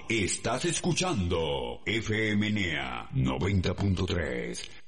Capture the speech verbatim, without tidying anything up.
Estás escuchando F M N E A noventa punto tres.